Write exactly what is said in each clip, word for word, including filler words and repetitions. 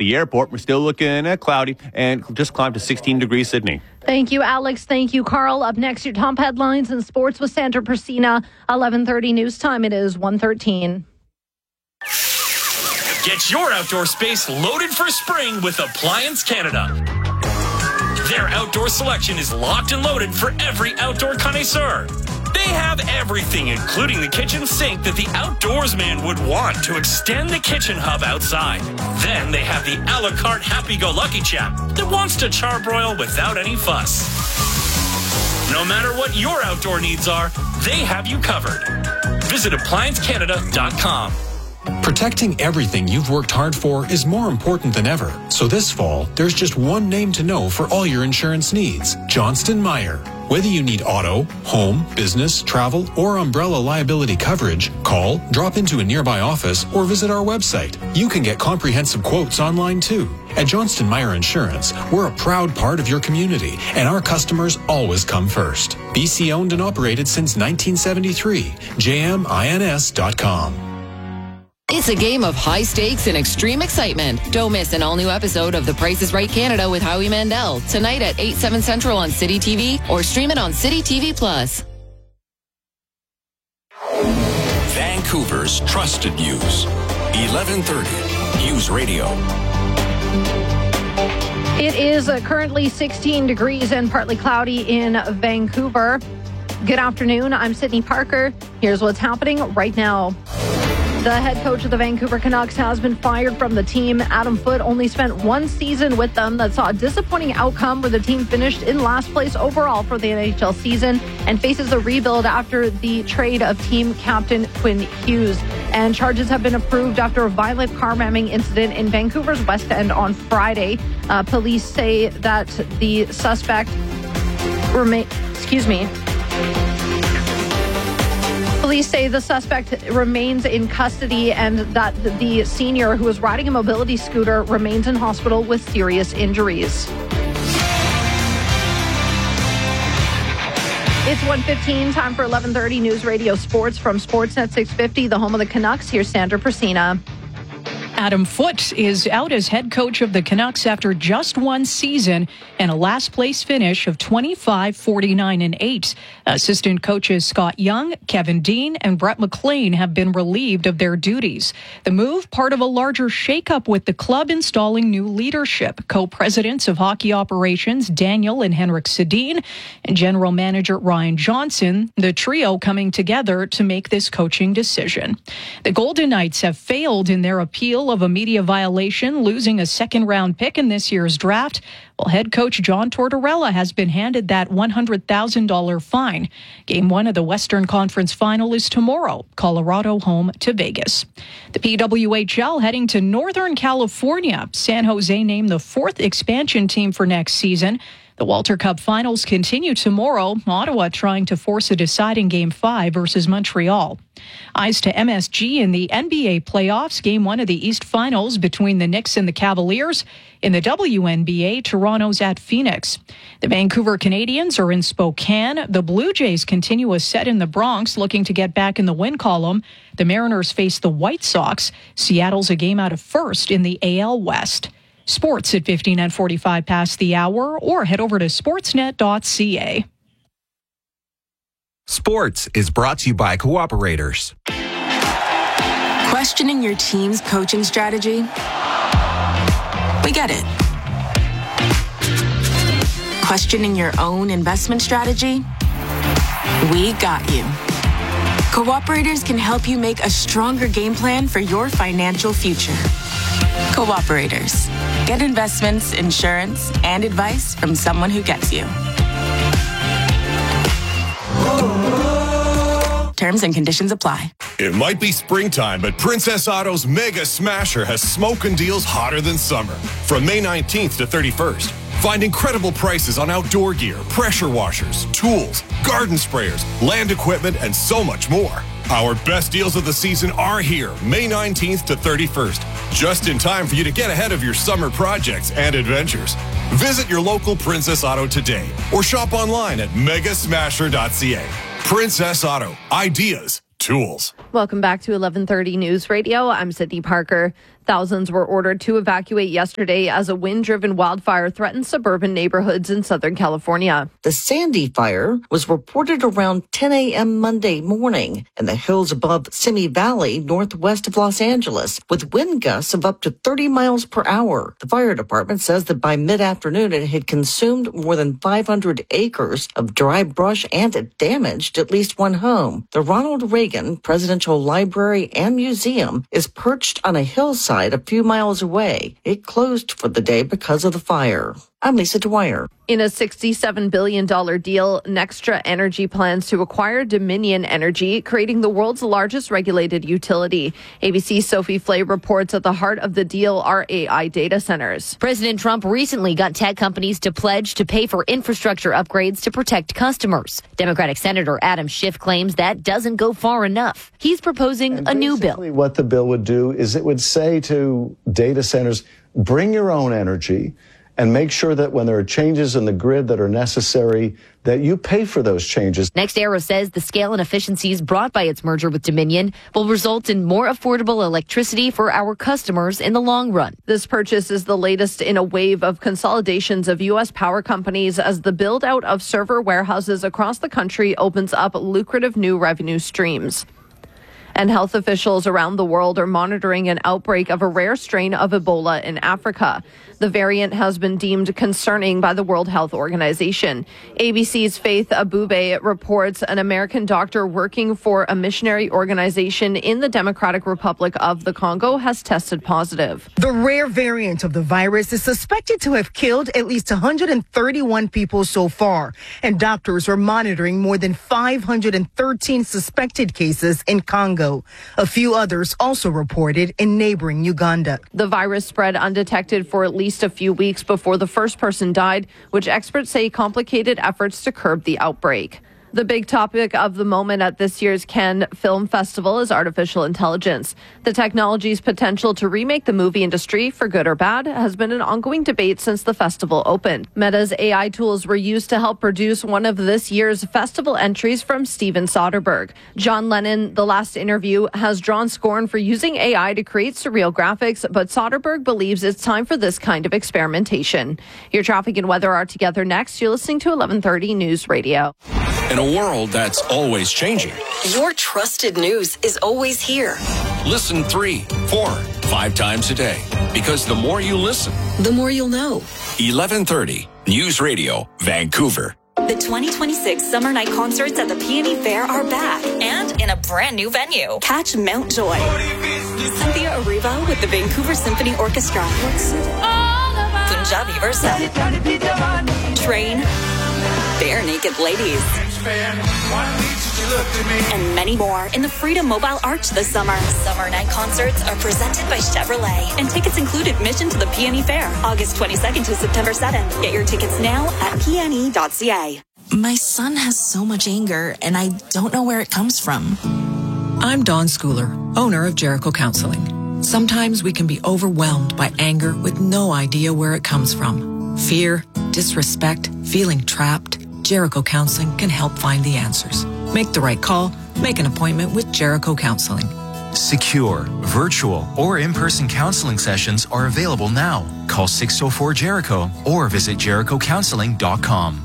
the airport, we're still looking at cloudy and just climbed to sixteen degrees, Sydney. Thank you, Alex. Thank you, Carl. Up next, your top headlines in sports with Sandra Persina. eleven thirty news time. It is one thirteen. Get your outdoor space loaded for spring with Appliance Canada. Their outdoor selection is locked and loaded for every outdoor connoisseur. They have everything, including the kitchen sink that the outdoors man would want to extend the kitchen hub outside. Then they have the a la carte happy-go-lucky chap that wants to charbroil without any fuss. No matter what your outdoor needs are, they have you covered. Visit appliance canada dot com. Protecting everything you've worked hard for is more important than ever. So this fall, there's just one name to know for all your insurance needs: Johnston Meyer. Whether you need auto, home, business, travel, or umbrella liability coverage, call, drop into a nearby office, or visit our website. You can get comprehensive quotes online too. At Johnston Meyer Insurance, we're a proud part of your community, and our customers always come first. B C owned and operated since nineteen seventy-three. J M I N S dot com. It's a game of high stakes and extreme excitement. Don't miss an all-new episode of The Price is Right Canada with Howie Mandel tonight at eight, seven Central on City T V or stream it on City T V Plus. Vancouver's trusted news. eleven thirty News Radio. It is uh, currently sixteen degrees and partly cloudy in Vancouver. Good afternoon. I'm Sydney Parker. Here's what's happening right now. The head coach of the Vancouver Canucks has been fired from the team. Adam Foote only spent one season with them that saw a disappointing outcome where the team finished in last place overall for the N H L season and faces a rebuild after the trade of team captain Quinn Hughes. And charges have been approved after a violent car ramming incident in Vancouver's West End on Friday. Uh, police say that the suspect remain. Excuse me. Police say the suspect remains in custody and that the senior who was riding a mobility scooter remains in hospital with serious injuries. It's one fifteen, time for eleven thirty News Radio Sports from Sportsnet six fifty, the home of the Canucks. Here's Sandra Persina. Adam Foote is out as head coach of the Canucks after just one season and a last-place finish of twenty-five, forty-nine, and eight. Assistant coaches Scott Young, Kevin Dean, and Brett McLean have been relieved of their duties. The move, part of a larger shakeup with the club installing new leadership. Co-presidents of hockey operations Daniel and Henrik Sedin and general manager Ryan Johnson, the trio coming together to make this coaching decision. The Golden Knights have failed in their appeal of a media violation, losing a second-round pick in this year's draft. Well, head coach John Tortorella has been handed that one hundred thousand dollars fine. Game one of the Western Conference Final is tomorrow, Colorado home to Vegas. The P W H L heading to Northern California. San Jose named the fourth expansion team for next season. The Walter Cup Finals continue tomorrow. Ottawa trying to force a deciding Game five versus Montreal. Eyes to M S G in the N B A playoffs. Game one of the East Finals between the Knicks and the Cavaliers. In the W N B A, Toronto's at Phoenix. The Vancouver Canadians are in Spokane. The Blue Jays continue a set in the Bronx, looking to get back in the win column. The Mariners face the White Sox. Seattle's a game out of first in the A L West. Sports at fifteen and forty-five past the hour, or head over to sportsnet dot c a. Sports is brought to you by Cooperators. Questioning your team's coaching strategy? We get it. Questioning your own investment strategy? We got you. Cooperators can help you make a stronger game plan for your financial future. Cooperators. Get investments, insurance, and advice from someone who gets you. Terms and conditions apply. It might be springtime, but Princess Auto's Mega Smasher has smoking deals hotter than summer. From May nineteenth to thirty-first, find incredible prices on outdoor gear, pressure washers, tools, garden sprayers, land equipment, and so much more. Our best deals of the season are here, May nineteenth to thirty-first, just in time for you to get ahead of your summer projects and adventures. Visit your local Princess Auto today or shop online at mega smasher dot c a. Princess Auto. Ideas. Tools. Welcome back to eleven thirty News Radio. I'm Sydney Parker. Thousands were ordered to evacuate yesterday as a wind-driven wildfire threatened suburban neighborhoods in Southern California. The Sandy fire was reported around ten a.m. Monday morning in the hills above Simi Valley, northwest of Los Angeles, with wind gusts of up to thirty miles per hour. The fire department says that by mid-afternoon it had consumed more than five hundred acres of dry brush and it damaged at least one home. The Ronald Reagan Presidential Library and Museum is perched on a hillside a few miles away. It closed for the day because of the fire. I'm Lisa Dwyer. In a sixty-seven billion dollars deal, Nextra Energy plans to acquire Dominion Energy, creating the world's largest regulated utility. A B C's Sophie Flay reports at the heart of the deal are A I data centers. President Trump recently got tech companies to pledge to pay for infrastructure upgrades to protect customers. Democratic Senator Adam Schiff claims that doesn't go far enough. He's proposing and a new bill. What the bill would do is it would say to data centers, bring your own energy, and make sure that when there are changes in the grid that are necessary, that you pay for those changes. NextEra says the scale and efficiencies brought by its merger with Dominion will result in more affordable electricity for our customers in the long run. This purchase is the latest in a wave of consolidations of U S power companies as the build-out of server warehouses across the country opens up lucrative new revenue streams. And health officials around the world are monitoring an outbreak of a rare strain of Ebola in Africa. The variant has been deemed concerning by the World Health Organization. A B C's Faith Abube reports an American doctor working for a missionary organization in the Democratic Republic of the Congo has tested positive. The rare variant of the virus is suspected to have killed at least one hundred thirty-one people so far, and doctors are monitoring more than five hundred thirteen suspected cases in Congo. A few others also reported in neighboring Uganda. The virus spread undetected for at least a few weeks before the first person died, which experts say complicated efforts to curb the outbreak. The big topic of the moment at this year's Cannes Film Festival is artificial intelligence. The technology's potential to remake the movie industry, for good or bad, has been an ongoing debate since the festival opened. Meta's A I tools were used to help produce one of this year's festival entries from Steven Soderbergh. John Lennon, The Last Interview, has drawn scorn for using A I to create surreal graphics, but Soderbergh believes it's time for this kind of experimentation. Your traffic and weather are together next. You're listening to eleven thirty News Radio. In a world that's always changing, your trusted news is always here. Listen three, four, five times a day. Because the more you listen, the more you'll know. eleven thirty News Radio, Vancouver. The twenty twenty-six Summer Night Concerts at the Peony Fair are back and in a brand new venue. Catch Mount Joy, Cynthia Erivo with the Vancouver Symphony Orchestra, Punjabi Versa, Train, Bare Naked Ladies, and many more in the Freedom Mobile Arch this summer. Summer Night Concerts are presented by Chevrolet, and tickets include admission to the Peony Fair, August twenty-second to September seventh. Get your tickets now at p n e dot c a. My son has so much anger, and I don't know where it comes from. I'm Dawn Schooler, owner of Jericho Counseling. Sometimes we can be overwhelmed by anger with no idea where it comes from. Fear, disrespect, feeling trapped. Jericho Counseling can help find the answers. Make the right call. Make an appointment with Jericho Counseling. Secure, virtual, or in-person counseling sessions are available now. Call six oh four Jericho or visit jericho counseling dot com.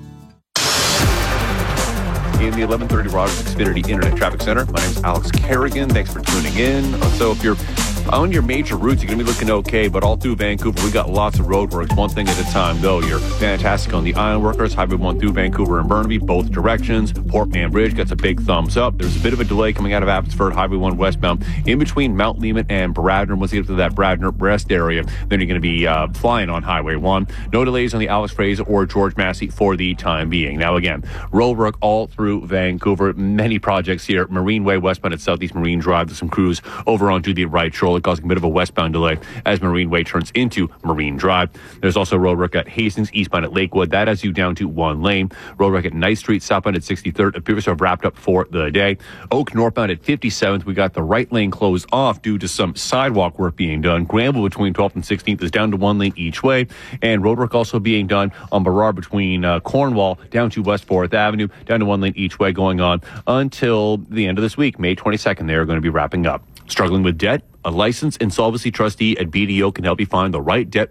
In the eleven thirty Rogers Xfinity Internet Traffic Center, my name is Alex Kerrigan. Thanks for tuning in. So if you're on your major routes, you're going to be looking okay, but all through Vancouver, we got lots of roadworks, one thing at a time, though. You're fantastic on the Ironworkers, Highway one through Vancouver and Burnaby, both directions. Port Mann Bridge gets a big thumbs up. There's a bit of a delay coming out of Abbotsford, Highway one westbound, in between Mount Lehman and Bradner. Once you get to that Bradner rest area, then you're going to be uh, flying on Highway one. No delays on the Alex Fraser or George Massey for the time being. Now, again, roadwork all through Vancouver. Many projects here. Marine Way westbound at Southeast Marine Drive. There's some crews over onto the right shoulder, causing a bit of a westbound delay as Marine Way turns into Marine Drive. There's also roadwork at Hastings, eastbound at Lakewood. That has you down to one lane. Roadwork at Ninth Street, southbound at sixty-third, appears to have wrapped up for the day. Oak, northbound at fifty-seventh. We got the right lane closed off due to some sidewalk work being done. Granville between twelfth and sixteenth is down to one lane each way. And roadwork also being done on Burrard between uh, Cornwall down to West fourth Avenue, down to one lane each way, going on until the end of this week. May twenty-second, they are going to be wrapping up. Struggling with debt? A licensed insolvency trustee at B D O can help you find the right debt